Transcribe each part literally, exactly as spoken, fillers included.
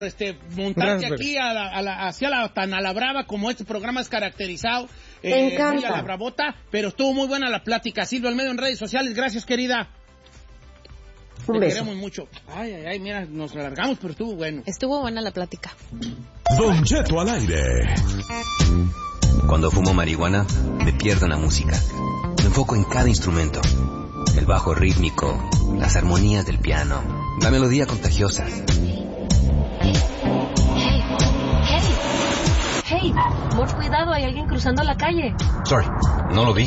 Este, montarte aquí a la, a la, hacia la, tan a la brava como este programa es caracterizado. Me eh, encanta. Muy a la bravota, pero estuvo muy buena la plática. Silvia Almedo en redes sociales, gracias, querida. Un Te beso. queremos mucho. Ay, ay, ay, mira, nos alargamos, pero estuvo bueno. Estuvo buena la plática. Don Cheto al aire. Cuando fumo marihuana, me pierdo en la música. Me enfoco en cada instrumento. El bajo rítmico, las armonías del piano, la melodía contagiosa. Hey, mucho cuidado, hay alguien cruzando la calle. Sorry, no lo vi.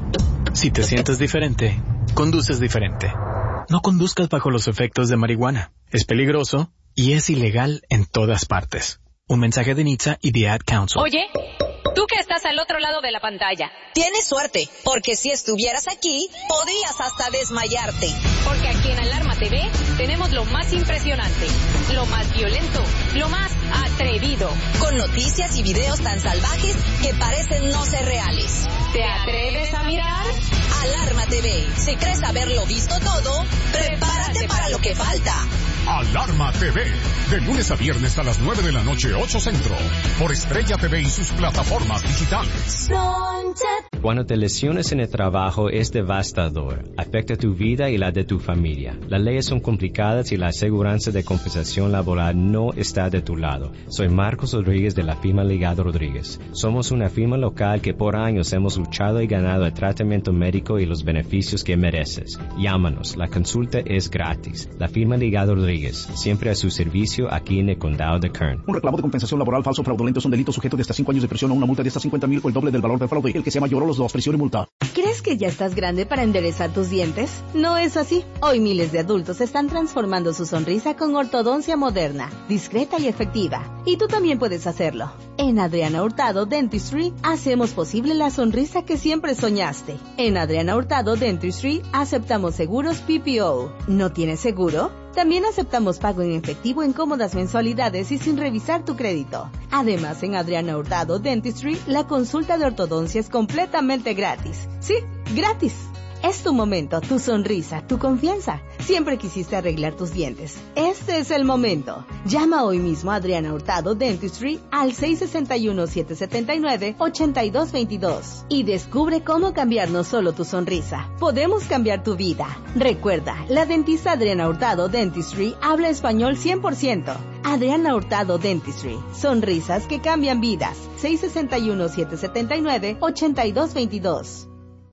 Si te sientes diferente, conduces diferente. No conduzcas bajo los efectos de marihuana. Es peligroso y es ilegal en todas partes. Un mensaje de N H T S A y The Ad Council. Oye, tú que estás al otro lado de la pantalla. Tienes suerte, porque si estuvieras aquí, podrías hasta desmayarte. Porque aquí en Alarma T V tenemos lo más impresionante, lo más violento, lo más atrevido. Con noticias y videos tan salvajes que parecen no ser reales. ¿Te atreves a mirar? Alarma T V. Si crees haberlo visto todo, prepárate para lo que falta. Alarma T V. De lunes a viernes a las nueve de la noche, ocho Centro. Por Estrella T V y sus plataformas digitales. Cuando te lesiones en el trabajo es devastador. Afecta tu vida y la de tu familia. Las leyes son complicadas y la aseguranza de compensación laboral no está de tu lado. Soy Marcos Rodríguez de la firma Ligado Rodríguez. Somos una firma local que por años hemos luchado y ganado el tratamiento médico y los beneficios que mereces. Llámanos, la consulta es gratis. La firma Ligado Rodríguez, siempre a su servicio aquí en el condado de Kern. Un reclamo de compensación laboral falso o fraudulento es un delito sujeto de hasta cinco años de prisión o una multa de hasta cincuenta mil o el doble del valor del fraude. El que sea mayor o los dos, prisión y multa. ¿Crees que ya estás grande para enderezar tus dientes? No es así. Hoy miles de adultos están transformando su sonrisa con ortodoncia moderna, discreta y efectiva. Y tú también puedes hacerlo. En Adriana Hurtado Dentistry hacemos posible la sonrisa que siempre soñaste. En Adriana Hurtado Dentistry aceptamos seguros P P O. ¿No tienes seguro? También aceptamos pago en efectivo en cómodas mensualidades y sin revisar tu crédito. Además, en Adriana Hurtado Dentistry, la consulta de ortodoncia es completamente gratis. Sí, gratis. Es tu momento, tu sonrisa, tu confianza. Siempre quisiste arreglar tus dientes. Este es el momento. Llama hoy mismo a Adriana Hurtado Dentistry al seis seis uno, siete siete nueve, ocho dos dos dos y descubre cómo cambiar no solo tu sonrisa. Podemos cambiar tu vida. Recuerda, la dentista Adriana Hurtado Dentistry habla español cien por ciento. Adriana Hurtado Dentistry. Sonrisas que cambian vidas. seis seis uno, siete siete nueve, ocho dos dos dos.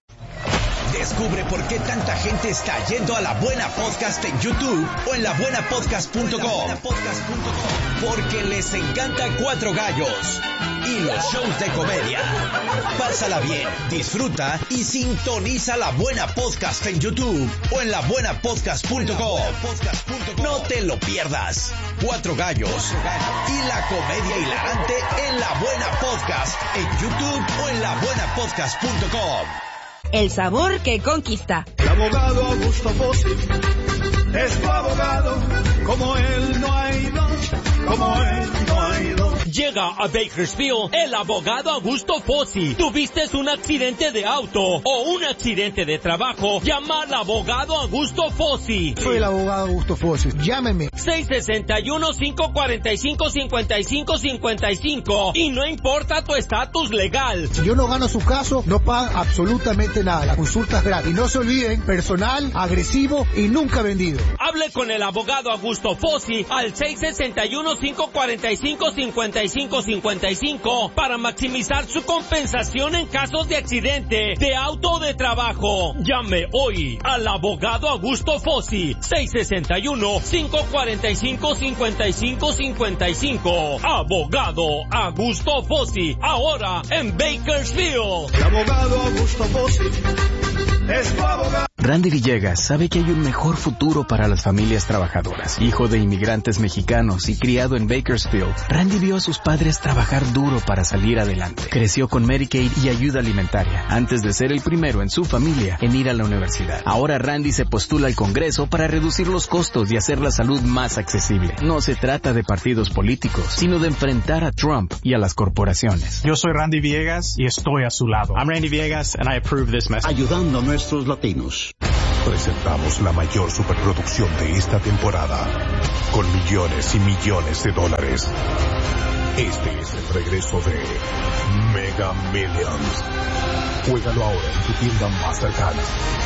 Descubre por qué tanta gente está yendo a La Buena Podcast en YouTube o en la buena podcast punto com. Porque les encanta Cuatro Gallos y los shows de comedia. Pásala bien, disfruta y sintoniza La Buena Podcast en YouTube o en la buena podcast punto com. No te lo pierdas. Cuatro Gallos y la comedia hilarante en La Buena Podcast en YouTube o en la buena podcast punto com. El sabor que conquista. El abogado Augusto Fossi es tu abogado, como él no hay dos, como él no hay dos. Llega a Bakersfield el abogado Augusto Fossi. ¿Tuviste un accidente de auto o un accidente de trabajo? Llama al abogado Augusto Fossi. Soy el abogado Augusto Fossi. Llámeme. seis seis uno, cinco cuatro cinco, cinco cinco cinco cinco. Y no importa tu estatus legal. Si yo no gano su caso, no pagan absolutamente nada. La consulta es gratis. Y no se olviden, personal, agresivo y nunca vendido. Hable con el abogado Augusto Fossi al seis seis uno, cinco cuatro cinco, cinco cinco cinco cinco para maximizar su compensación en casos de accidente, de auto o de trabajo. Llame hoy al abogado Augusto Fossi, seis seis uno, cinco cuatro cinco, cinco cinco cinco cinco. Abogado Augusto Fossi, ahora en Bakersfield. El abogado Augusto Fossi es tu abogado. Randy Villegas sabe que hay un mejor futuro para las familias trabajadoras. Hijo de inmigrantes mexicanos y criado en Bakersfield, Randy vio a sus padres trabajar duro para salir adelante. Creció con Medicaid y ayuda alimentaria, antes de ser el primero en su familia en ir a la universidad. Ahora Randy se postula al Congreso para reducir los costos y hacer la salud más accesible. No se trata de partidos políticos, sino de enfrentar a Trump y a las corporaciones. Yo soy Randy Villegas y estoy a su lado. I'm Randy Villegas and I approve this message. Ayudando a nuestros latinos. presentamos la mayor superproducción de esta temporada, con millones y millones de dólares. Este es el regreso de Mega Millions. Juégalo ahora en tu tienda más cercana.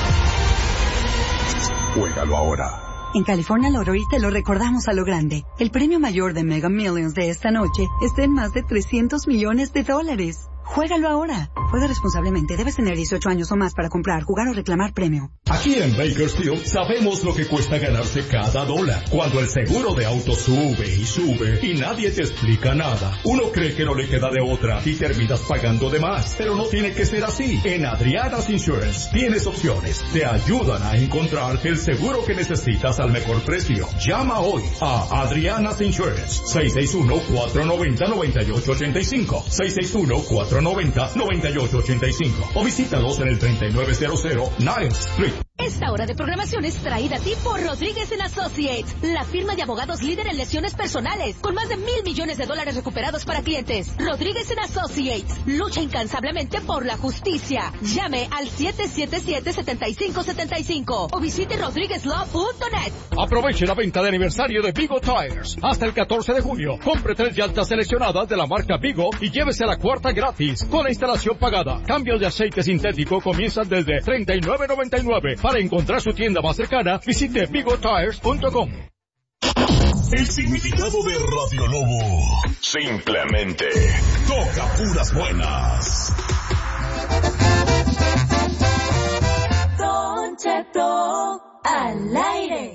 Juégalo ahora. En California Lottery te lo recordamos a lo grande. El premio mayor de Mega Millions de esta noche está en más de trescientos millones de dólares. Juégalo ahora. Juega responsablemente. Debes tener dieciocho años o más para comprar, jugar o reclamar premio. Aquí en Bakersfield sabemos lo que cuesta ganarse cada dólar. Cuando el seguro de auto sube y sube y nadie te explica nada, uno cree que no le queda de otra y terminas pagando de más. Pero no tiene que ser así. En Adriana's Insurance tienes opciones. Te ayudan a encontrar el seguro que necesitas al mejor precio. Llama hoy a Adriana's Insurance. seis seis uno, cuatro nueve cero, nueve ocho ocho cinco. seis seis uno, cuatro nueve cero, nueve ocho ocho cinco. O visítalos en el treinta y nueve cero cero Niles Street. Esta hora de programación es traída a ti por Rodríguez and Associates, la firma de abogados líder en lesiones personales, con más de mil millones de dólares recuperados para clientes. Rodríguez and Associates lucha incansablemente por la justicia. Llame al siete siete siete, siete cinco siete cinco o visite rodríguez law punto net. Aproveche la venta de aniversario de Vigo Tires hasta el catorce de junio. Compre tres llantas seleccionadas de la marca Vigo y llévese la cuarta gratis con la instalación pagada. Cambios de aceite sintético comienzan desde treinta y nueve noventa y nueve. Para encontrar su tienda más cercana, visite vigo tires punto com. El significado de Radio Lobo. Simplemente toca puras buenas. Don Cheto al aire.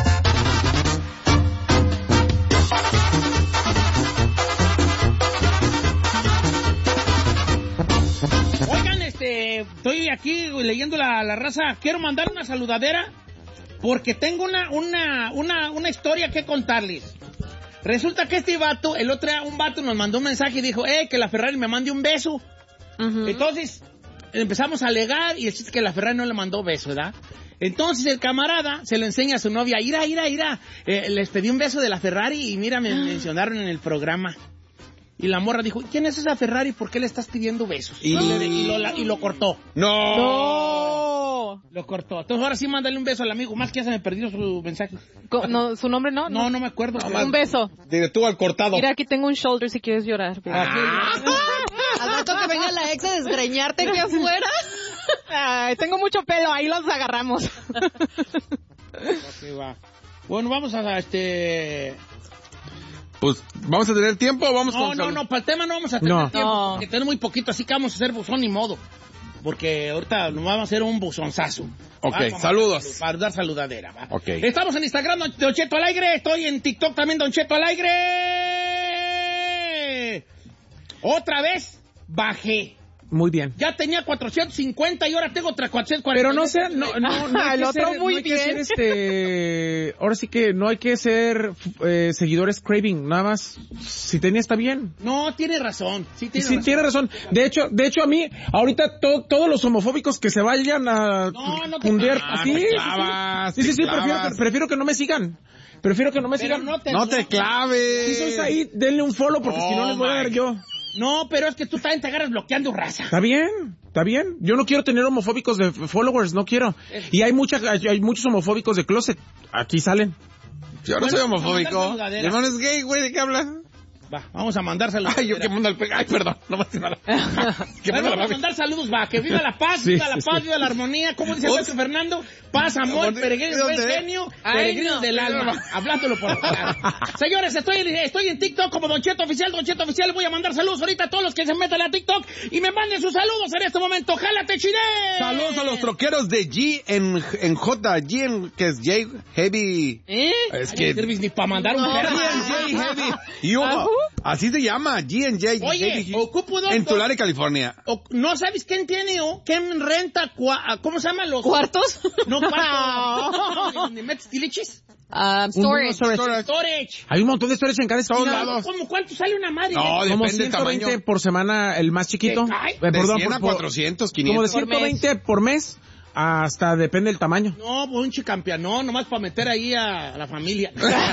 Oigan, este, estoy aquí leyendo la, la raza. Quiero mandar una saludadera porque tengo una, una, una, una historia que contarles. Resulta que este vato, el otro día un vato nos mandó un mensaje y dijo, eh, que la Ferrari me mande un beso. Uh-huh. Entonces, empezamos a alegar y es que la Ferrari no le mandó beso, ¿verdad? Entonces el camarada se lo enseña a su novia, ira, ira, ira, eh, les pedí un beso de la Ferrari y mira, me mencionaron en el programa. Y la morra dijo, ¿quién es esa Ferrari? ¿Por qué le estás pidiendo besos? Y, y, lo, la, y lo cortó. ¡No! ¡No! Lo cortó. Entonces ahora sí mándale un beso al amigo. Más que ya se me perdió su mensaje. No, ¿su nombre no? No, no me acuerdo. Un beso. Dile tú al cortado. Mira, aquí tengo un shoulder si quieres llorar. Ah. Al rato que venga la ex a desgreñarte aquí afuera. Ay, tengo mucho pelo, ahí los agarramos. Okay, va. Bueno, vamos a este... Pues, ¿vamos a tener tiempo o vamos no, con... No, no, no, para el tema no vamos a tener no. tiempo, no. porque tenemos muy poquito, así que vamos a hacer buzón ni modo. Porque ahorita nos vamos a hacer un buzonzazo. Ok, ¿va? saludos. Para dar saludadera, ¿va? Ok. Estamos en Instagram, Don Cheto al aire, estoy en TikTok también, Don Cheto al aire. Otra vez, bajé. Muy bien. Ya tenía cuatrocientos cincuenta y ahora tengo otra cuatrocientos cuarenta. Pero no sea, no, no, no hay el que otro ser, muy no hay bien. que ser este, ahora sí que no hay que ser eh, seguidores craving, nada más. Si tenía está bien. No, tiene razón. Sí, tiene sí, razón. tiene razón. De hecho, de hecho a mí, ahorita to, todos los homofóbicos que se vayan a no, no te fundir, clavas, sí, te clavas, sí, sí, sí, sí prefiero, que, prefiero que no me sigan. Prefiero que no me Pero sigan. No te, no te claves. Si sois ahí, denle un follow porque oh, si no les voy a dar yo. No, pero es que tú también te agarras bloqueando raza. Está bien, está bien. Yo no quiero tener homofóbicos de followers, no quiero. Y hay mucha, hay, hay muchos homofóbicos de closet. Aquí salen. Yo no bueno, soy homofóbico. Mi hermano es gay, güey, ¿de qué hablas? Va, vamos a mandar saludos. Ay, yo que mando al pe... Ay, perdón, no me hace nada. Vamos a mandar saludos, va. Que viva la paz, sí, viva la sí, paz, sí. Viva la armonía. ¿Cómo dice el maestro Fernando? Paz, amor, peregrinos del genio, peregrinos no, del alma. No. Hablándolo por claro. Señores, estoy, estoy en TikTok como Don Cheto Oficial. Don Cheto Oficial, voy a mandar saludos ahorita a todos los que se metan a TikTok y me manden sus saludos en este momento. ¡Jálate, chile! Saludos a los troqueros de G en, en J. G en, que es J Heavy. ¿Eh? Es que... ni para mandar un no. G en J Heavy. Y uno, así se llama. G and J. Oye, J, ocupo dos. En Tulare, California. O, ¿no sabes quién tiene o quién renta? Cua, ¿Cómo se llama los cuartos? No, cuartos. ¿Dónde metes tilichis? Um, storage. storage. Storage. Hay un montón de storage en cada esquina. Todos lados. ¿Cómo, ¿Cuánto sale una madre? No, como depende ciento veinte del tamaño. por semana el más chiquito. Eh, perdón, de cien por, a cuatrocientos, quinientos. Como de ciento veinte por mes. Hasta depende del tamaño. No, pues un chicampeanón, nomás para meter ahí a la familia.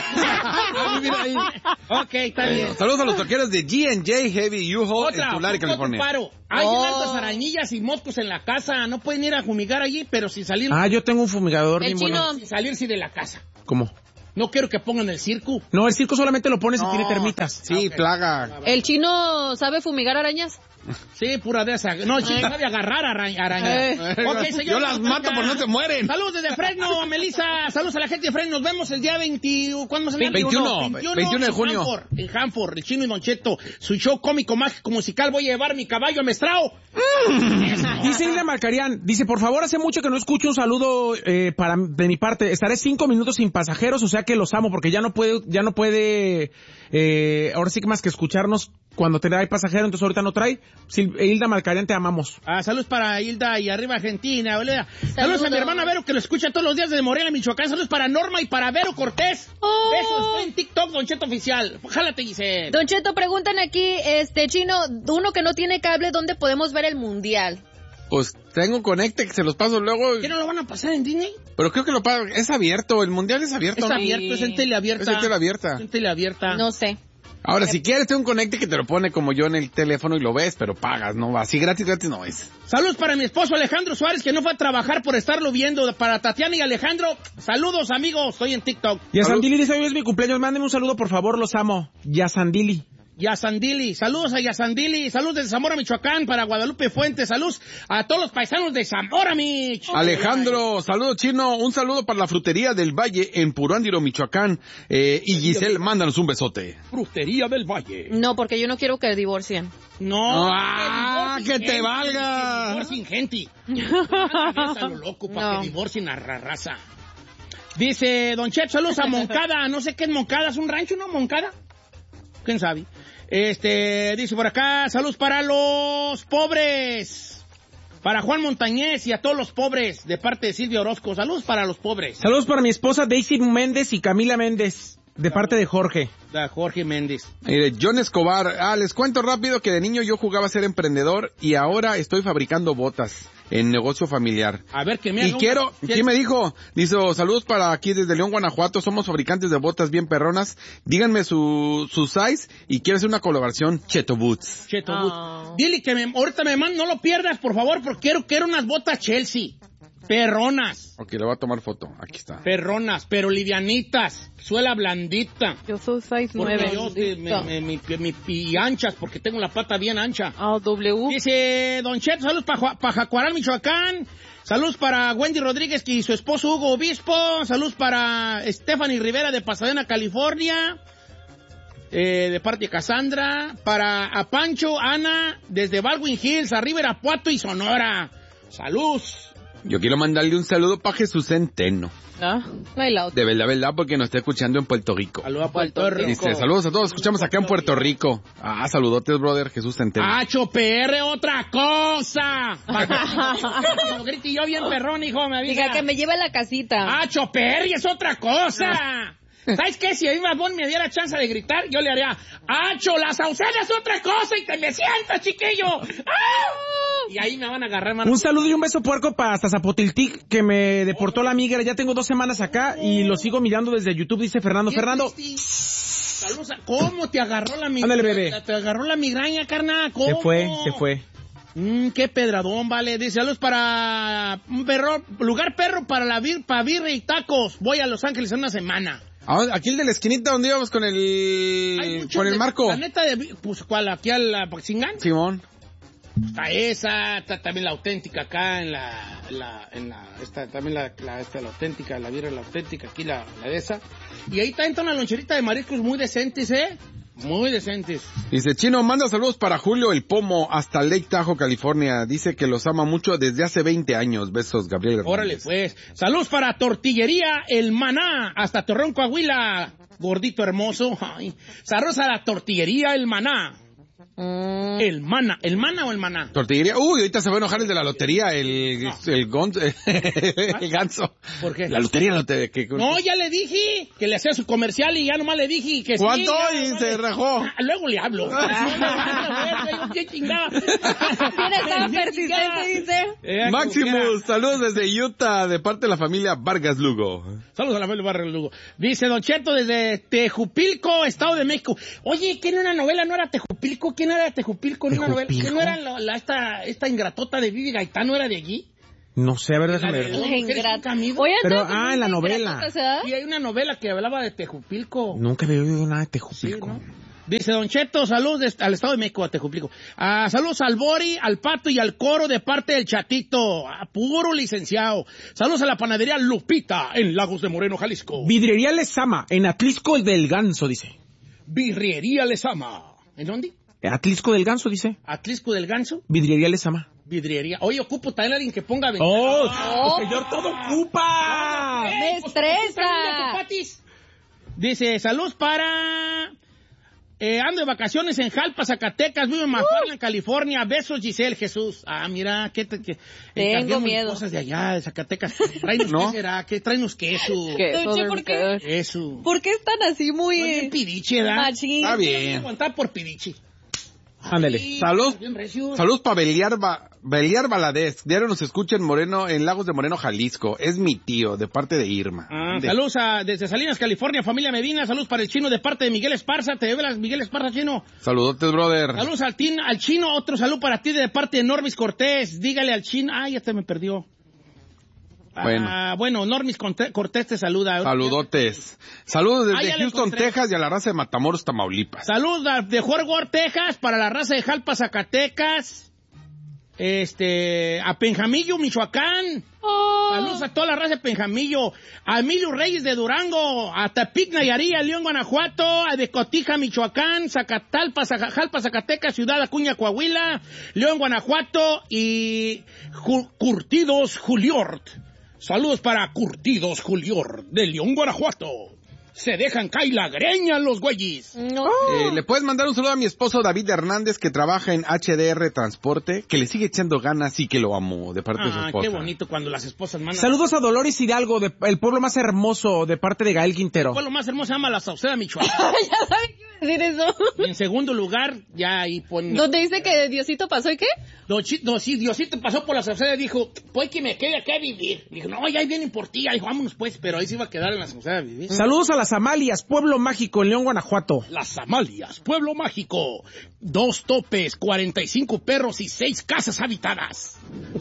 Ahí. Ok, está bien. Bueno, saludos a los troqueros de G and J Heavy U-Haul en Tulare, otro California. paro. Hay Oh. altas arañillas y moscos en la casa. No pueden ir a fumigar allí, pero sin salir. Ah, yo tengo un fumigador El bien bueno. chino. Sin salirse de la casa. ¿Cómo? No quiero que pongan el circo. No, el circo solamente lo pones si No. tiene termitas. Sí, Ok. plaga. ¿El chino sabe fumigar arañas? Sí, pura de esa. No, chico, sabe agarrar araña. araña. Eh. Ok, señor. Yo las mato, pero no se mueren. Saludos desde Fresno, Melissa. Saludos a la gente de Fresno. Nos vemos el día veinte. ¿Cuándo se llama? veintiuno, veintiuno de junio. En Hanford, en Hanford, el Chino y Don Cheto. Su show cómico, mágico, musical. Voy a llevar mi caballo a Mestrao. Dice Hilda Malcarian, dice, por favor, hace mucho que no escucho un saludo eh, para de mi parte. Estaré cinco minutos sin pasajeros, o sea que los amo, porque ya no puede, ya no puede, eh, ahora sí que más que escucharnos cuando te hay pasajero, entonces ahorita no trae. Sil- Hilda Malcarian, te amamos. Ah, saludos para Hilda y arriba Argentina, boluda. Saludos a mi hermana Vero, que lo escucha todos los días desde Morelia, Michoacán. Saludos para Norma y para Vero Cortés. Oh. Besos, estoy en TikTok, Don Cheto Oficial. Jálate, Giselle. Don Cheto, preguntan aquí, este, chino, uno que no tiene cable, ¿dónde podemos ver el mundial? Pues tengo Conecte que se los paso luego. ¿Qué no lo van a pasar en Disney? Pero creo que lo pago. Es abierto, el mundial es abierto. Es ¿no? abierto, es en teleabierta. Es en teleabierta. Es en teleabierta. No sé. Ahora, si quieres, tengo un Conecte que te lo pone como yo en el teléfono y lo ves, pero pagas, ¿no? Así gratis, gratis no es. Saludos para mi esposo Alejandro Suárez, que no fue a trabajar por estarlo viendo. Para Tatiana y Alejandro, saludos, amigos. Estoy en TikTok. Yasandili dice, hoy es mi cumpleaños, mándenme un saludo, por favor, los amo. Yasandili. Yasandili, saludos a Yasandili, saludos desde Zamora, Michoacán, para Guadalupe Fuentes, saludos a todos los paisanos de Zamora, Mich. Alejandro, saludo chino, un saludo para la frutería del Valle en Puruándiro, Michoacán. Eh, y Giselle, mándanos un besote. Frutería del Valle. No, porque yo no quiero que divorcien. No, ¡Ah, que te valga! Que divorcien gente. A lo loco, para No. que divorcien a la raza. Dice Don Chet, saludos a Moncada, no sé qué es Moncada, ¿es un rancho, no? ¿Moncada? ¿Quién sabe? Este, dice por acá, saludos para los pobres. Para Juan Montañez y a todos los pobres, de parte de Silvia Orozco. Saludos para los pobres. Saludos para mi esposa Daisy Méndez y Camila Méndez, de parte de Jorge. Da Jorge Méndez. Mire, John Escobar, ah, les cuento rápido que de niño yo jugaba a ser emprendedor y ahora estoy fabricando botas en negocio familiar. A ver, que me Y haga quiero, un- ¿quién me dijo? Dice, saludos para aquí desde León, Guanajuato, somos fabricantes de botas bien perronas, díganme su, su size y quiero hacer una colaboración Cheto Boots. Cheto Ah. Boots. Dile que me, ahorita me mandan, no lo pierdas, por favor, porque quiero, quiero unas botas Chelsea. Perronas. Ok, le voy a tomar foto, aquí está. Perronas, pero livianitas. Suela blandita. Yo soy seis Porque nueve. yo, eh, me, me- mi- mi- y anchas, porque tengo la pata bien ancha. Ah, W. Dice Don Cheto, saludos para Jacuaral, Michoacán. Saludos para Wendy Rodríguez y su esposo Hugo Obispo. Saludos para Stephanie Rivera de Pasadena, California. Eh, de parte de Cassandra. Para a Pancho, Ana, desde Baldwin Hills, arriba Irapuato y Sonora. Saludos. Yo quiero mandarle un saludo para Jesús Centeno. No, no hay la otra. De verdad, verdad, porque nos está escuchando en Puerto Rico. Saludos a Puerto Rico. Dice, saludos a todos, escuchamos acá en Puerto Rico. Ah, saludotes, brother, Jesús Centeno. Hacho P R, otra cosa. Que lo grite yo bien perrón, hijo, me avisa. Diga que me lleve a la casita. Hacho P R es otra cosa. ¿Sabes qué? Si a mí Bad me diera chance de gritar, yo le haría, ¡Hacho, la sauceda es otra cosa! Y te me sientas, chiquillo. ¡Ah! Y ahí me van a agarrar, mano. Un saludo y un beso puerco para hasta Zapotiltic, que me deportó la migra. Ya tengo dos semanas acá y lo sigo mirando desde YouTube, dice Fernando. Fernando, Saludos a- ¿Cómo te agarró la migraña? Ándale, bebé. Te agarró la migraña, carnal. ¿Cómo? se fue, se fue. Mm, qué pedradón, vale. Dice, saludos para un perro, lugar perro para la vir, para birria y tacos. Voy a Los Ángeles en una semana. Ah, aquí el de la esquinita donde íbamos con Hay el muchos con el de- Marco. La neta, de, pues, ¿cuál? Aquí al Paxingán. Simón. Está esa, está también la auténtica acá en la, en la, en la esta, también la, la, esta, la auténtica, la birra, la auténtica, aquí la, la de esa. Y ahí está entra una loncherita de mariscos muy decentes, ¿eh? Muy decentes. Dice, Chino, manda saludos para Julio el Pomo hasta Lake Tahoe, California. Dice que los ama mucho desde hace veinte años. Besos, Gabriel Hernández. Órale, pues. Saludos para Tortillería El Maná, hasta Torreón, Coahuila. Gordito hermoso. Ay. Saludos a la Tortillería El Maná. Mm. El mana, ¿el mana o el maná? Tortillería. Uy, ahorita se va a enojar el de la lotería, el, no. el, gonzo, el ganso. ¿Por qué? La lotería, la lotería. Que... No, ya le dije que le hacía su comercial y ya nomás le dije que ¿cuánto? sí. Y se rajó. Ah, luego le hablo. ¿Qué chingada? ¿Quién estaba persistente, dice? Eh, Maximus, saludos desde Utah, de parte de la familia Vargas Lugo. Saludos a la familia Vargas Lugo. Dice Don Cheto desde Tejupilco, Estado de México. Oye, ¿quién era una novela? ¿No era Tejupilco? ¿Quién era Tejupilco en una novela? ¿Quién no era la, la, esta, esta ingratota de Vivi Gaitán? ¿No era de allí? No sé, a ver, déjame ver. La ingrata. Pero, ah, en la novela. Sí, hay una novela que hablaba de Tejupilco. Nunca había oído nada de Tejupilco. Sí, ¿no? Dice Don Cheto, saludos al Estado de México, a Tejupilco. Ah, saludos al Bori, al Pato y al Coro de parte del Chatito. Ah, puro licenciado. Saludos a la panadería Lupita en Lagos de Moreno, Jalisco. Vidriería Lezama, en Atlisco del Ganso, dice. Vidriería Lezama. ¿En dónde? Atlisco del Ganso, dice. ¿Atlisco del Ganso? Vidriería Lezama. Vidriería. Oye, ocupo también a alguien que ponga... ¡Oh! oh ¡Señor, todo ocupa! No, ¡me estresa! Dice, saludos para... Eh, ando de vacaciones en Jalpa, Zacatecas, vivo en McAllen, uh. California. Besos, Giselle Jesús. Ah, mira, ¿qué te, qué, tengo miedo. Cosas de allá, de Zacatecas. Tráenos, ¿no? ¿Qué será? ¿Qué? Tráenos queso. ¿Qué? ¿Por qué? Eso. ¿Por qué están así muy... Muy pidiche, ¿verdad? Machín. Está bien. Aguantar por pidiche. Ándale. Saludos. Saludos para Beliar, ba, Beliar Valadez. Diario nos escucha en Moreno, en Lagos de Moreno, Jalisco. Es mi tío, de parte de Irma. Ah, saludos a, desde Salinas, California, familia Medina. Saludos para el Chino de parte de Miguel Esparza. ¿Te velas, Miguel Esparza, Chino? Saludotes, brother. Saludos al, tin, al Chino. Otro saludo para ti de parte de Normis Cortés. Dígale al Chino. Ay, este me perdió. Bueno, ah, bueno Normis Cortés te saluda. Saludotes. Saludos desde ah, Houston, Texas y a la raza de Matamoros, Tamaulipas. Saludos de Fort Worth, Texas, para la raza de Jalpa, Zacatecas. Este, a Penjamillo, Michoacán. Oh. Saludos a toda la raza de Penjamillo. A Emilio Reyes de Durango. A Tepic, Nayarit, a León, Guanajuato. A de Cotija, Michoacán. Zacatalpa, Jalpa, Zacatecas, Ciudad Acuña, Coahuila. León, Guanajuato. Y Curtidos, Juliort. Saludos para Curtidos Julior de León, Guanajuato. Se dejan caer la greña los güeyes. No. Eh, ¿Le puedes mandar un saludo a mi esposo David Hernández, que trabaja en H D R Transporte, que le sigue echando ganas y que lo amo, de parte ah, de su esposa? Qué bonito cuando las esposas mandan. Saludos a Dolores Hidalgo, de, el pueblo más hermoso, de parte de Gael Quintero. El pueblo más hermoso se llama La Sauceda, Michoacán. Ya sabes qué decir eso. Y en segundo lugar, ya ahí pone... ¿Dónde dice que Diosito pasó y qué? No, no, sí, Diosito pasó por La Sauceda y dijo, pues que me quede acá a vivir. Dijo, no, ya ahí vienen por ti. Dijo, vámonos pues, pero ahí se iba a quedar en La Sauceda a vivir. Saludos a las Amalias, pueblo mágico en León, Guanajuato. Las Amalias, pueblo mágico. Dos topes, cuarenta y cinco perros y seis casas habitadas.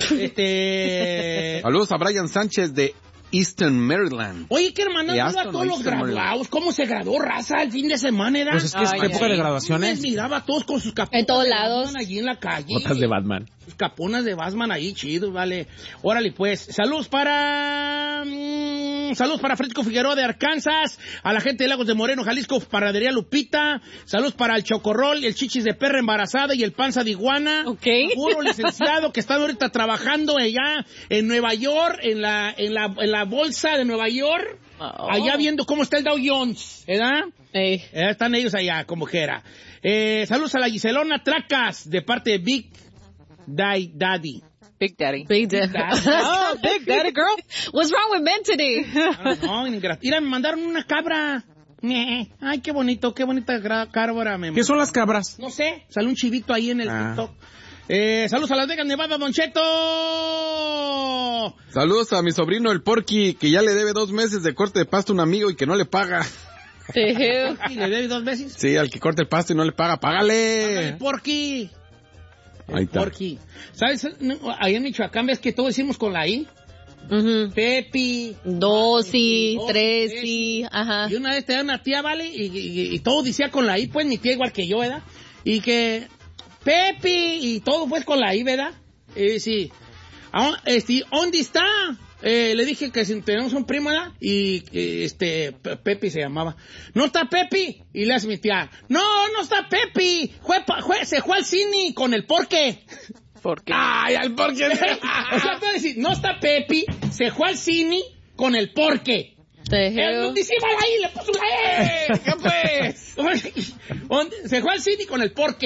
Este... Saludos a Brian Sánchez de Eastern Maryland. Oye, que hermano, a todos los graduados. ¿Cómo se graduó raza el fin de semana? Era? Pues es que es ay, época ay, de graduaciones. Miraba a todos con sus caponas. En todos lados. Allí en la calle. Botas de Batman. Sus caponas de Batman ahí, chidos, vale. Órale, pues. Saludos para... Mmm, saludos para Fresco Figueroa de Arkansas. A la gente de Lagos de Moreno, Jalisco, Panadería Lupita. Saludos para el Chocorrol, el Chichis de Perra Embarazada y el Panza de Iguana. Ok. Puro licenciado que están ahorita trabajando allá en Nueva York, en la, en la, en la bolsa de Nueva York. Oh. Allá viendo cómo está el Dow Jones, ¿verdad? Hey. Eh, están ellos allá, como quiera. Eh, saludos a la Giselona Tracas, de parte de Big Daddy. Daddy. Big Daddy. Big Daddy. Oh, Big Daddy, girl. What's wrong with men today? No, no, mira, me mandaron una cabra. Ay, qué bonito, qué bonita cabra. Me ¿Qué son las cabras? No sé, sale un chivito ahí en el ah. TikTok. Eh, saludos a Las Vegas, Nevada, Don Cheto. Saludos a mi sobrino el Porky, que ya le debe dos meses de corte de pasto a un amigo y que no le paga. ¿Sí? ¿Le debe dos meses? Sí, al que corta el pasto y no le paga, págale. Págale, Porky. Ahí está. Porky. ¿Sabes? Ahí en Michoacán, ¿ves que todos decimos con la I? Uh-huh. Pepi. Dosi, Tresi, ajá. Y una vez te da una tía, ¿vale? Y, y, y todo decía con la I, pues mi tía igual que yo, ¿verdad? Y que... Pepi, y todo pues con la I, ¿verdad? Eh, sí. Este, ¿dónde está? Eh, le dije que tenemos un primo, ¿verdad? Y este, Pepi se llamaba. ¿No está Pepi? Y le hace mi tía, no, no está Pepi. Jue, jue, se fue al cine con el Porque. ¿Por qué? Ay, al Porque. O sea, puedo decir, no está Pepi, se fue al cine con el Porque. El dísima ahí, le puso la E. ¿Qué pues? Se fue al cine con el Porque.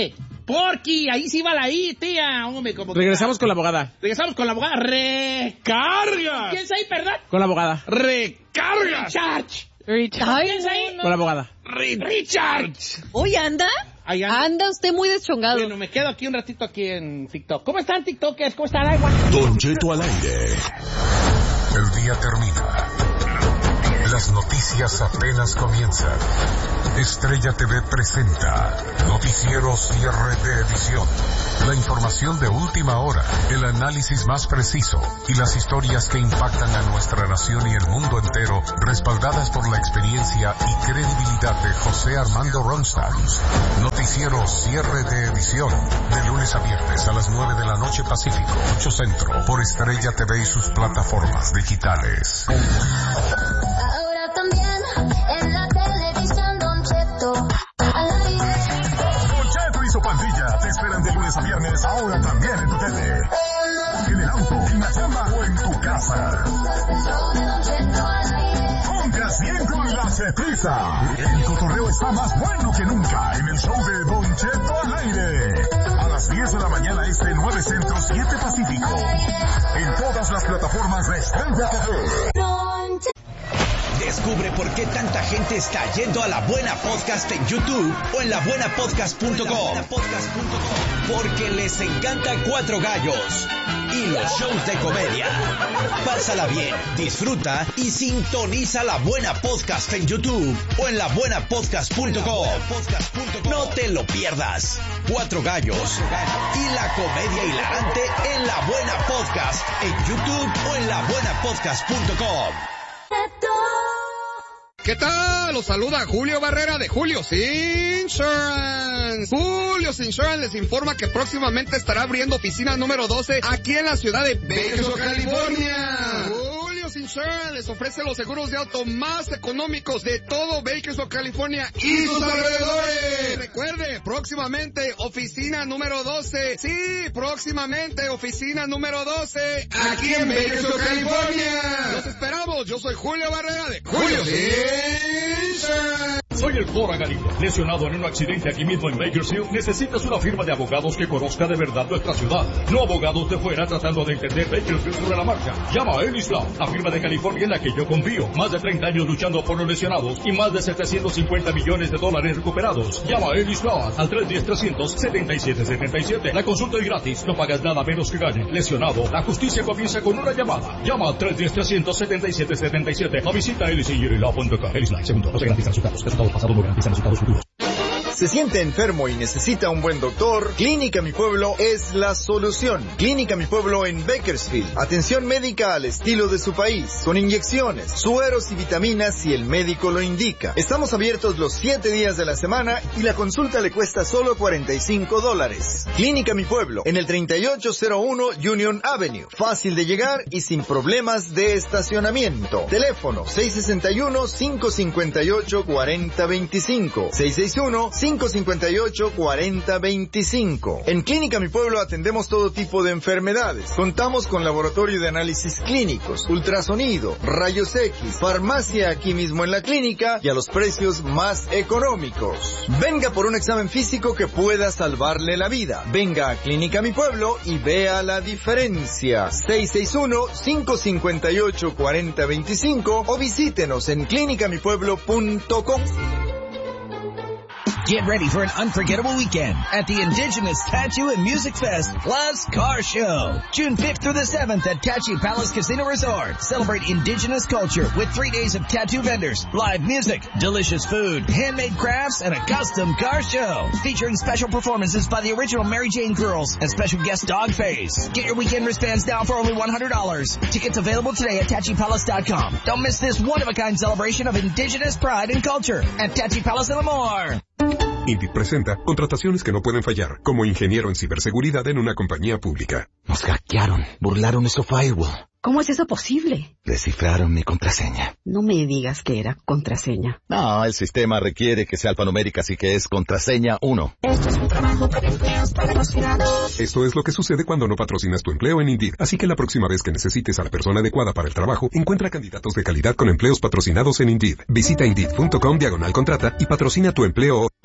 Porque ahí sí va la I, tía. Hombre, como Regresamos con la abogada. Regresamos con la abogada. Recarga. ¿Quién es ahí, verdad? Con la abogada. Recarga. Recharge. Recharge. ¿Quién es ahí? Con la abogada. Recharge. ¿Hoy anda? Ahí anda. Anda usted muy deschongado. Bueno, me quedo aquí un ratito aquí en TikTok. ¿Cómo están, TikTokers? ¿Cómo están? Ay, Don Cheto al aire. El día termina. Las noticias apenas comienzan. Estrella T V presenta Noticiero Cierre de Edición. La información de última hora, el análisis más preciso y las historias que impactan a nuestra nación y el mundo entero, respaldadas por la experiencia y credibilidad de José Armando Ronstadt. Noticiero Cierre de Edición, de lunes a viernes a las nueve de la noche Pacífico, ocho Centro, por Estrella T V y sus plataformas digitales. Ahora también en la televisión Don Cheto al aire. Don Cheto y su pandilla te esperan de lunes a viernes, ahora también en tu tele. En el auto, en la chamba o en tu casa. Compras bien con la Chetiza. El cotorreo está más bueno que nunca en el show de Don Cheto al aire. A las diez de la mañana este, nueve Centro, siete Pacífico. En todas las plataformas de Estrella T V. Descubre por qué tanta gente está yendo a La Buena Podcast en YouTube o en la buena podcast punto com. Porque les encanta Cuatro Gallos y los shows de comedia. Pásala bien, disfruta y sintoniza La Buena Podcast en YouTube o en la buena podcast punto com. No te lo pierdas. Cuatro Gallos y la comedia hilarante en La Buena Podcast en YouTube o en la buena podcast punto com. ¿Qué tal? Los saluda Julio Barrera de Julio's Insurance. Julio's Insurance les informa que próximamente estará abriendo oficina número doce aquí en la ciudad de Bakersfield, California. Julio's Insurance les ofrece los seguros de auto más económicos de todo Bakersfield, California y sus alrededores. Recuerde, próximamente oficina número doce. Sí, próximamente oficina número doce aquí en Bakersfield, California. Los esperamos. Yo soy Julio Barrera de Julio's Insurance. Soy el Cora Galindo, lesionado en un accidente aquí mismo en Bakersfield. Necesitas una firma de abogados que conozca de verdad nuestra ciudad, no abogados de fuera tratando de entender Bakersfield sobre la marcha. Llama a Ellis Law, la firma de California en la que yo confío. Más de treinta años luchando por los lesionados y más de setecientos cincuenta millones de dólares recuperados. Llama a Ellis Law al tres uno cero, tres cero cero, siete siete siete siete. La consulta es gratis, no pagas nada menos que gane. Lesionado, la justicia comienza con una llamada. Llama al tres uno cero, tres cero cero, siete siete siete siete o visita ellis y law punto com. Ellis Law, segundo, no se garantizan resultados. Resultados pasados no garantizan resultados futuros. ¿Se siente enfermo y necesita un buen doctor? Clínica Mi Pueblo es la solución. Clínica Mi Pueblo en Bakersfield. Atención médica al estilo de su país, con inyecciones, sueros y vitaminas si el médico lo indica. Estamos abiertos los siete días de la semana y la consulta le cuesta solo cuarenta y cinco dólares. Clínica Mi Pueblo, en el treinta y ocho cero uno Union Avenue. Fácil de llegar y sin problemas de estacionamiento. Teléfono seis seis uno, cinco cinco ocho, cuatro cero dos cinco. seis seis uno, cinco cinco ocho, cuatro cero dos cinco. En Clínica Mi Pueblo atendemos todo tipo de enfermedades. Contamos con laboratorio de análisis clínicos, ultrasonido, rayos X, farmacia aquí mismo en la clínica y a los precios más económicos. Venga por un examen físico que pueda salvarle la vida. Venga a Clínica Mi Pueblo y vea la diferencia. seis seis uno, cinco cinco ocho, cuatro cero dos cinco o visítenos en clínica mi pueblo punto com. Get ready for an unforgettable weekend at the Indigenous Tattoo and Music Fest plus Car Show. June fifth through the seventh at Tattoo Palace Casino Resort. Celebrate Indigenous culture with three days of tattoo vendors, live music, delicious food, handmade crafts, and a custom car show. Featuring special performances by the original Mary Jane Girls and special guest Dogface. Get your weekend wristbands now for only one hundred dollars. Tickets available today at tattoo palace dot com. Don't miss this one-of-a-kind celebration of Indigenous pride and culture at Tattoo Palace and Lemoore. Indeed presenta contrataciones que no pueden fallar, como ingeniero en ciberseguridad en una compañía pública. Nos hackearon, burlaron nuestro firewall. ¿Cómo es eso posible? Descifraron mi contraseña. No me digas que era contraseña. No, el sistema requiere que sea alfanumérica, así que es contraseña uno. Esto es un trabajo para empleos patrocinados. Esto es lo que sucede cuando no patrocinas tu empleo en Indeed. Así que la próxima vez que necesites a la persona adecuada para el trabajo, encuentra candidatos de calidad con empleos patrocinados en Indeed. Visita Indeed punto com diagonal contrata y patrocina tu empleo. ¡Familia!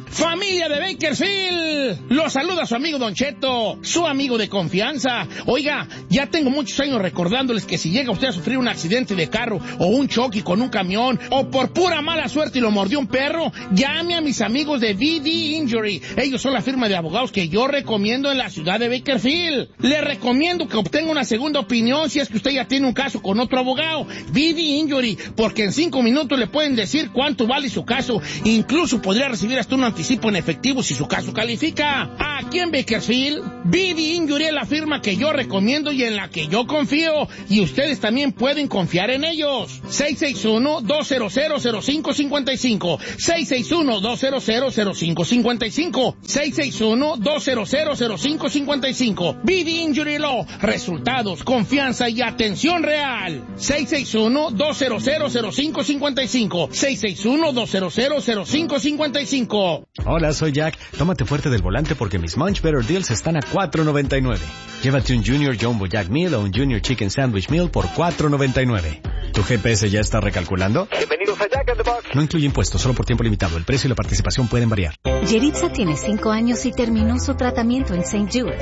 Familia de Bakersfield, los saluda su amigo Don Cheto, su amigo de confianza. Oiga, ya tengo muchos años recordándoles que si llega usted a sufrir un accidente de carro o un choque con un camión o por pura mala suerte y lo mordió un perro, llame a mis amigos de V D Injury. Ellos son la firma de abogados que yo recomiendo en la ciudad de Bakersfield. Le recomiendo que obtenga una segunda opinión si es que usted ya tiene un caso con otro abogado. V D Injury, porque en cinco minutos le pueden decir cuánto vale su caso. Incluso podría recibir hasta un anticipo en efectivo si su caso califica. Aquí en Bakersfield, V D Injury es la firma que yo recomiendo y en la que yo confío. Y ustedes también pueden confiar en ellos. seis seis uno, dos cero cero, cero cinco cinco cinco. seis seis uno, dos cero cero, cero cinco cinco cinco. seis seis uno, dos cero cero, cero cinco cinco cinco. V D Injury Law. Resultados, confianza y atención real. seis seis uno, dos cero cero, cero cinco cinco cinco. seis seis uno, dos cero cero, cero cinco cinco cinco. Hola, soy Jack. Tómate fuerte del volante porque mis Munch Better Deals están a cuatro noventa y nueve. Llévate un Junior Jumbo Jack Meal o un Junior Chicken Sandwich Meal por cuatro noventa y nueve. ¿Tu G P S ya está recalculando? Bienvenidos a Jack in the Box. No incluye impuestos, solo por tiempo limitado. El precio y la participación pueden variar. Yeritza tiene cinco años y terminó su tratamiento en Saint Jude.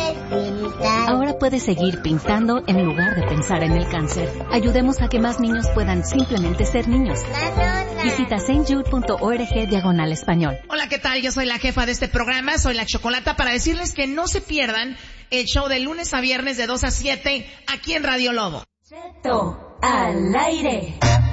Ahora puede seguir pintando en lugar de pensar en el cáncer. Ayudemos a que más niños puedan simplemente ser niños. Visita saintjude.org diagonal español. Hola, ¿qué tal? Yo soy la jefa de este programa, soy la Chocolata, para decirles que no se pierdan el show de lunes a viernes de dos a siete aquí en Radio Lobo. Cheto al aire.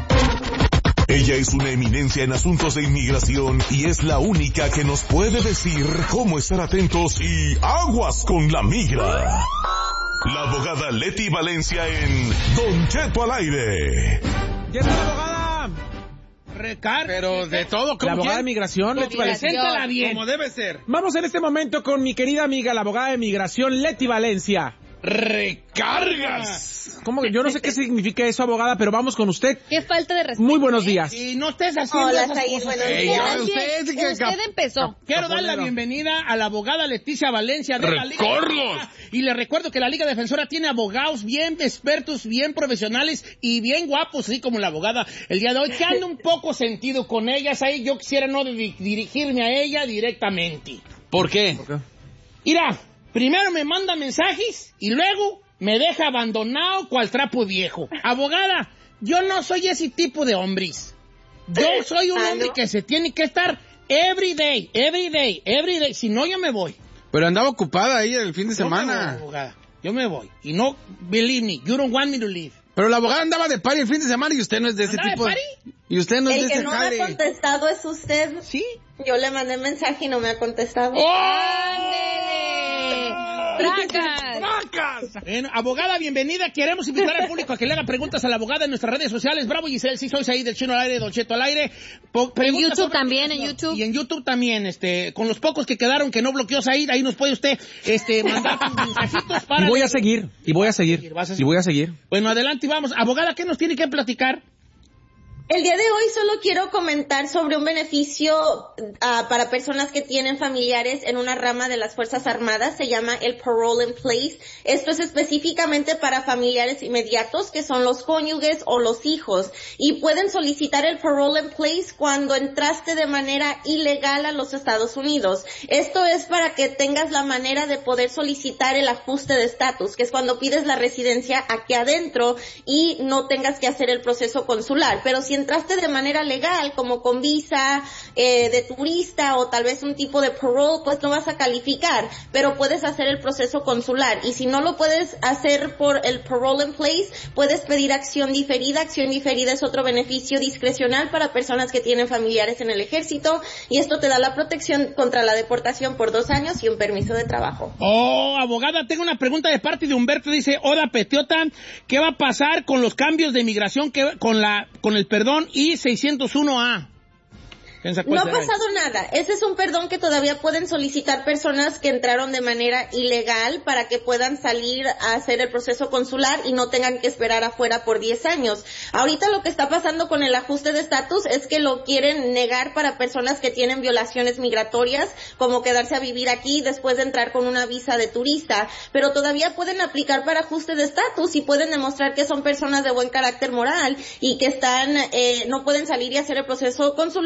Ella es una eminencia en asuntos de inmigración y es la única que nos puede decir cómo estar atentos y aguas con la migra. La abogada Leti Valencia en Don Cheto al aire. ¿Qué es la abogada? Recar Pero de todo, ¿cómo? La abogada de migración, Leti Valencia. Preséntala bien. Como debe ser. Vamos en este momento con mi querida amiga, la abogada de migración, Leti Valencia. Recargas. ¿Cómo que? Yo no sé qué significa eso, abogada, pero vamos con usted. Qué falta de respeto. Muy buenos días. Y no estés haciendo Hola, esas Said, cosas. buenos Ey, días. ya, Usted, usted, que- usted empezó. Quiero dar la bienvenida a la abogada Leticia Valencia de la Liga Defensora. Y le recuerdo que la Liga Defensora tiene abogados bien expertos, bien profesionales y bien guapos, así como la abogada el día de hoy, que anda un poco sentido con ellas. Ahí yo quisiera no di- dirigirme a ella directamente. ¿Por qué? ¿Por qué? Mira, primero me manda mensajes y luego me deja abandonado cual trapo viejo. Abogada, yo no soy ese tipo de hombres. Yo soy un Ah, hombre ¿no? que se tiene que estar every day, every day, every day. Si no, yo me voy. Pero andaba ocupada ahí el fin de Yo me semana. voy, abogada. Yo me voy. Y no, believe me, you don't want me to leave. Pero la abogada andaba de party el fin de semana y usted no es de ese ¿Andaba de tipo. party? Y usted no es El de que ese no jale. me ha contestado es usted. Sí. Yo le mandé mensaje y no me ha contestado. ¡Tracas! Bueno, abogada, bienvenida. Queremos invitar al público a que le haga preguntas a la abogada en nuestras redes sociales. Bravo, Giselle, sí sois ahí del Chino al aire, Don Cheto al aire. Po- En preguntas YouTube sobre- también, en YouTube. Y en YouTube también, este, con los pocos que quedaron que no bloqueó Said, ahí nos puede usted, este, mandar sus mensajitos para... Y voy a seguir, y voy a seguir, Vas a y voy a seguir. Bueno, adelante y vamos. Abogada, ¿qué nos tiene que platicar? El día de hoy solo quiero comentar sobre un beneficio ah, para personas que tienen familiares en una rama de las Fuerzas Armadas. Se llama el Parole in Place. Esto es específicamente para familiares inmediatos, que son los cónyuges o los hijos. Y pueden solicitar el Parole in Place cuando entraste de manera ilegal a los Estados Unidos. Esto es para que tengas la manera de poder solicitar el ajuste de estatus, que es cuando pides la residencia aquí adentro y no tengas que hacer el proceso consular. Pero si entraste de manera legal, como con visa eh, de turista o tal vez un tipo de parole, pues no vas a calificar, pero puedes hacer el proceso consular. Y si no lo puedes hacer por el parole in place, puedes pedir acción diferida. Acción diferida es otro beneficio discrecional para personas que tienen familiares en el ejército, y esto te da la protección contra la deportación por dos años y un permiso de trabajo. Oh, abogada, tengo una pregunta de parte de Humberto. Dice, hola, Petiota, ¿qué va a pasar con los cambios de migración que, con la, con el perdón I seiscientos uno A? No ha pasado nada. Ese es un perdón que todavía pueden solicitar personas que entraron de manera ilegal para que puedan salir a hacer el proceso consular y no tengan que esperar afuera por diez años. Ahorita lo que está pasando con el ajuste de estatus es que lo quieren negar para personas que tienen violaciones migratorias, como quedarse a vivir aquí después de entrar con una visa de turista, pero todavía pueden aplicar para ajuste de estatus y pueden demostrar que son personas de buen carácter moral y que están, eh, no pueden salir y hacer el proceso consular por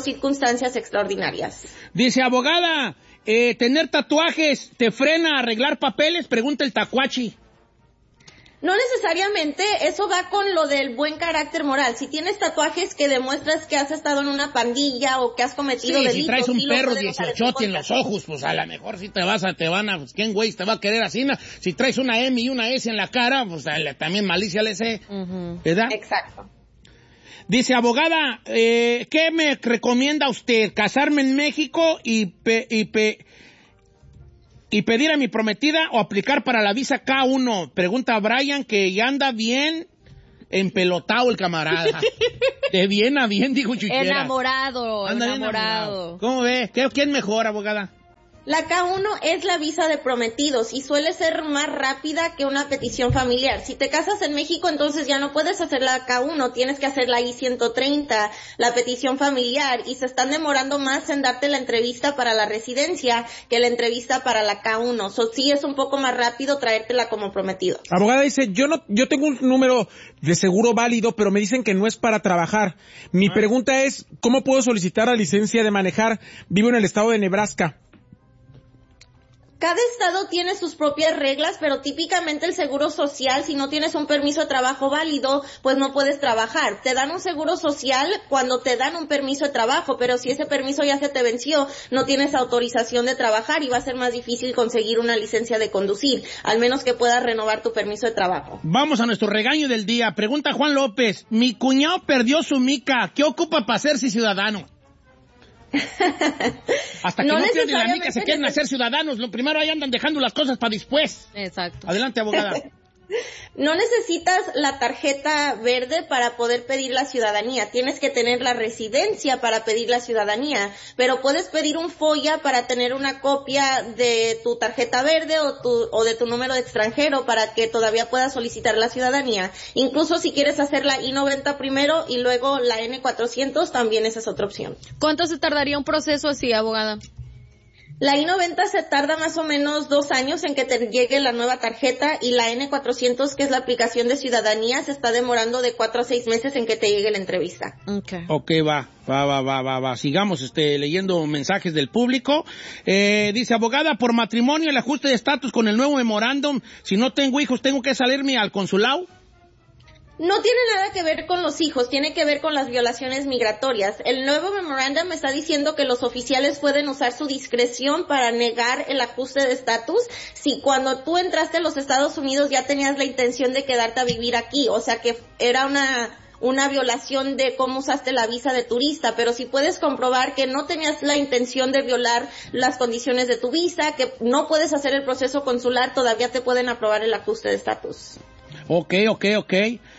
circunstancias extraordinarias. Dice, abogada, eh, ¿tener tatuajes te frena a arreglar papeles? Pregunta el tacuachi. No necesariamente, eso va con lo del buen carácter moral. Si tienes tatuajes que demuestras que has estado en una pandilla o que has cometido sí, delitos... si traes un sí perro dieciocho en los ojos, pues a lo mejor si te vas a, te van a, pues quién güey te va a querer así, ¿no? Si traes una M y una S en la cara, pues a, también malicia le sé, uh-huh. ¿verdad? Exacto. Dice, abogada, eh, ¿qué me recomienda usted? ¿Casarme en México y pe, y pe, y pedir a mi prometida o aplicar para la visa K uno? Pregunta a Brian, que ya anda bien empelotado el camarada. De bien a bien, dijo Chuchera. Enamorado, anda enamorado. enamorado. ¿Cómo ve? ¿Qué, ¿Quién mejor, abogada? La K uno es la visa de prometidos y suele ser más rápida que una petición familiar. Si te casas en México, entonces ya no puedes hacer la K uno, tienes que hacer la I ciento treinta, la petición familiar, y se están demorando más en darte la entrevista para la residencia que la entrevista para la K uno. So, sí es un poco más rápido traértela como prometido. Abogada dice, yo no, yo tengo un número de seguro válido, pero me dicen que no es para trabajar. Mi ah. pregunta es, ¿cómo puedo solicitar la licencia de manejar? Vivo en el estado de Nebraska. Cada estado tiene sus propias reglas, pero típicamente el seguro social, si no tienes un permiso de trabajo válido, pues no puedes trabajar. Te dan un seguro social cuando te dan un permiso de trabajo, pero si ese permiso ya se te venció, no tienes autorización de trabajar y va a ser más difícil conseguir una licencia de conducir, al menos que puedas renovar tu permiso de trabajo. Vamos a nuestro regaño del día. Pregunta Juan López, mi cuñado perdió su mica, ¿qué ocupa para hacerse ciudadano? Hasta que no, no pierden la mica se quieren hacer ciudadanos. Lo primero ahí andan dejando las cosas para después. Exacto. Adelante, abogada. No necesitas la tarjeta verde para poder pedir la ciudadanía. Tienes que tener la residencia para pedir la ciudadanía. Pero puedes pedir un FOIA para tener una copia de tu tarjeta verde o, tu, o de tu número de extranjero para que todavía puedas solicitar la ciudadanía. Incluso si quieres hacer la I noventa primero y luego la N cuatrocientos, también esa es otra opción. ¿Cuánto se tardaría un proceso así, abogada? La I noventa se tarda más o menos dos años en que te llegue la nueva tarjeta, y la N cuatrocientos, que es la aplicación de ciudadanía, se está demorando de cuatro a seis meses en que te llegue la entrevista. Okay. Ok, va, va, va, va, va, va. Sigamos este, leyendo mensajes del público. Eh, dice, abogada, por matrimonio, el ajuste de estatus con el nuevo memorándum, si no tengo hijos, ¿tengo que salirme al consulado? No tiene nada que ver con los hijos, tiene que ver con las violaciones migratorias. El nuevo memorándum está diciendo que los oficiales pueden usar su discreción para negar el ajuste de estatus si cuando tú entraste a los Estados Unidos ya tenías la intención de quedarte a vivir aquí, o sea que era una... una violación de cómo usaste la visa de turista, pero si puedes comprobar que no tenías la intención de violar las condiciones de tu visa, que no puedes hacer el proceso consular, todavía te pueden aprobar el ajuste de estatus. Ok, ok, ok.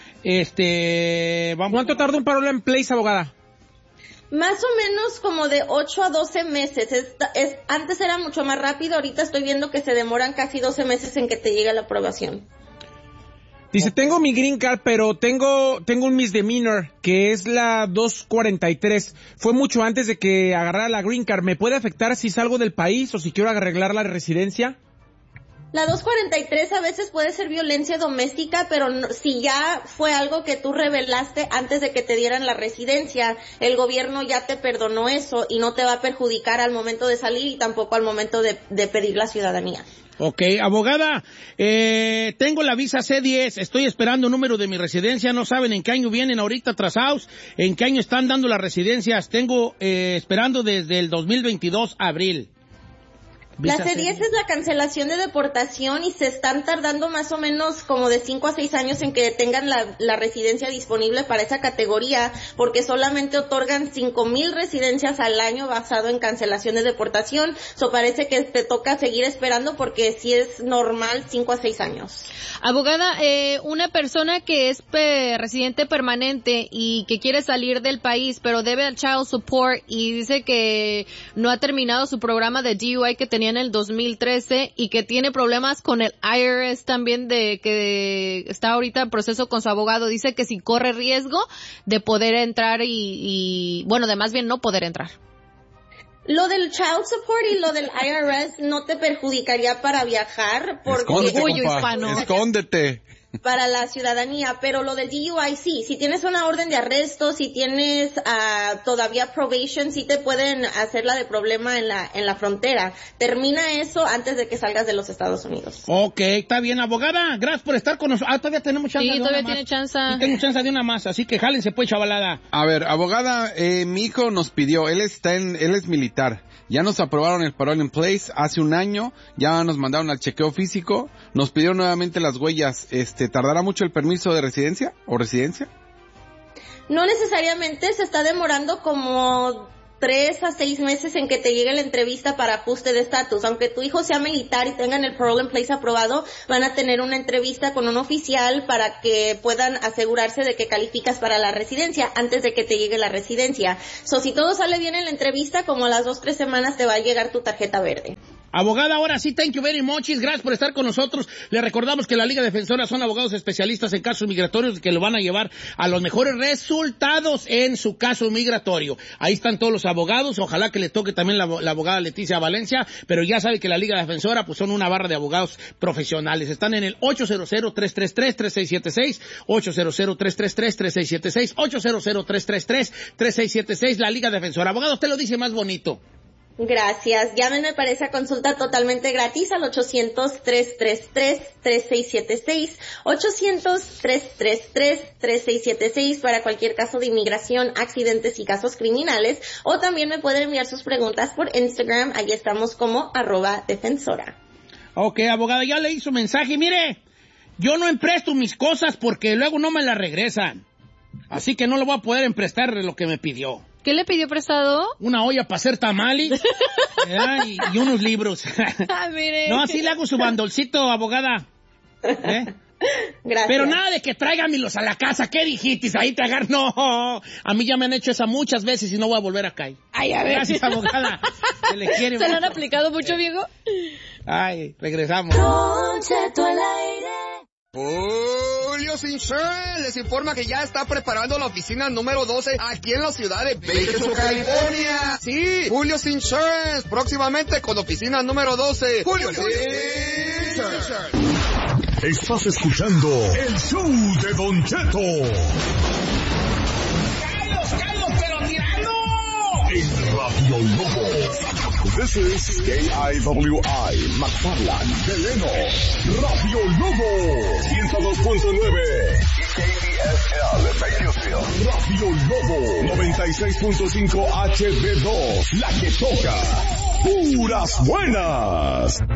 Este, vamos. ¿Cuánto tarda un parole en place, abogada? Más o menos como de ocho a doce meses. Es, es, antes era mucho más rápido, ahorita estoy viendo que se demoran casi doce meses en que te llegue la aprobación. Dice, tengo mi green card, pero tengo tengo un misdemeanor, que es la dos cuarenta y tres. Fue mucho antes de que agarrara la green card. ¿Me puede afectar si salgo del país o si quiero arreglar la residencia? La dos cuarenta y tres a veces puede ser violencia doméstica, pero no, si ya fue algo que tú revelaste antes de que te dieran la residencia, el gobierno ya te perdonó eso y no te va a perjudicar al momento de salir y tampoco al momento de, de pedir la ciudadanía. Ok, abogada, eh, tengo la visa C diez, estoy esperando un número de mi residencia, no saben en qué año vienen ahorita atrasados, en qué año están dando las residencias, tengo eh, esperando desde el dos mil veintidós, abril. La C diez es la cancelación de deportación y se están tardando más o menos como de cinco a seis años en que tengan la, la residencia disponible para esa categoría, porque solamente otorgan cinco mil residencias al año basado en cancelación de deportación. So parece que te toca seguir esperando porque sí es normal cinco a seis años. Abogada, eh, una persona que es pe- residente permanente y que quiere salir del país, pero debe al child support y dice que no ha terminado su programa de D U I que tenía en el dos mil trece y que tiene problemas con el I R S también, de que está ahorita en proceso con su abogado, dice que si corre riesgo de poder entrar y, y bueno, de más bien no poder entrar. Lo del child support y lo del I R S no te perjudicaría para viajar porque... Escóndete, Orgullo compa. hispano. Escóndete. para la ciudadanía, pero lo del D U I sí, si tienes una orden de arresto, si tienes uh, todavía probation, sí te pueden hacer la de problema en la en la frontera. Termina eso antes de que salgas de los Estados Unidos. Ok, está bien, abogada, gracias por estar con nosotros. Ah, todavía tenemos chance sí, de todavía una tiene más. chance. Sí, tengo chance de una más, así que jálense pues, chavalada. A ver, abogada, eh, mi hijo nos pidió, él está en, él es militar. Ya nos aprobaron el parole in place hace un año, ya nos mandaron al chequeo físico, nos pidieron nuevamente las huellas. Este, ¿tardará mucho el permiso de residencia o residencia? No necesariamente, se está demorando como tres a seis meses en que te llegue la entrevista para ajuste de estatus. Aunque tu hijo sea militar y tengan el parole in place aprobado, van a tener una entrevista con un oficial para que puedan asegurarse de que calificas para la residencia antes de que te llegue la residencia. So, si todo sale bien en la entrevista, como a las dos, tres semanas te va a llegar tu tarjeta verde. Abogada, ahora sí, thank you very much. Gracias por estar con nosotros. Le recordamos que la Liga Defensora son abogados especialistas en casos migratorios que lo van a llevar a los mejores resultados en su caso migratorio. Ahí están todos los abogados. Ojalá que le toque también la, la abogada Leticia Valencia, pero ya sabe que la Liga Defensora pues son una barra de abogados profesionales. Están en el ocho cero cero, tres tres tres, tres seis siete seis, ocho cero cero, tres tres tres, tres seis siete seis, ocho cero cero, tres tres tres, tres seis siete seis, la Liga Defensora. Abogado, usted lo dice más bonito. Gracias. Llámenme para esa consulta totalmente gratis al ochocientos, tres tres tres, tres seis siete seis, ochocientos, tres tres tres, tres seis siete seis para cualquier caso de inmigración, accidentes y casos criminales. O también me pueden enviar sus preguntas por Instagram. Allí estamos como arroba defensora. Ok, abogada, ya leí su mensaje. Mire, yo no empresto mis cosas porque luego no me las regresan. Así que no le voy a poder emprestar lo que me pidió. ¿Qué le pidió prestado? Una olla para hacer tamales y, y unos libros. Ah, mire. No, así le hago su bandolcito, abogada. ¿Eh? Gracias. Pero nada de que tráigamilos a la casa. ¿Qué dijiste? Ahí te agarro. No, a mí ya me han hecho esa muchas veces y no voy a volver acá. Ay, a ver. Gracias, abogada. Se le quiere ¿Se mucho. lo han aplicado mucho, viejo? Ay, regresamos. Julio's Insurance les informa que ya está preparando la oficina número doce aquí en la ciudad de Bakersfield, California. Sí, Julio's Insurance, próximamente con oficina número doce. Julio's Insurance. Estás escuchando el show de Don Cheto. ¡Cáilos, cáilos, pero tirando! En Radio Lobo. This is K I W I, McFarland, Deleno, Radio Lobo, ciento dos punto nueve. K D S L, Bakersfield, Radio Lobo, noventa y seis punto cinco H D dos, la que toca. Puras buenas.